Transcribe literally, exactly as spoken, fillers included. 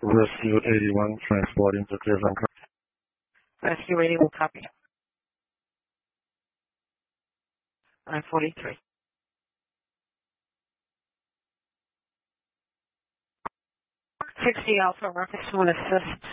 Rescue eighty-one, transporting to Cleveland. Rescue eighty-one, copy. nine forty-three. sixty Alpha, Rocket Swan Assist.